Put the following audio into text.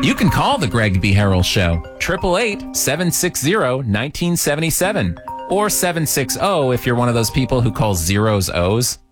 You can call the Greg B. Harrell Show, 888-760-1977, or 760 if you're one of those people who calls zeros O's.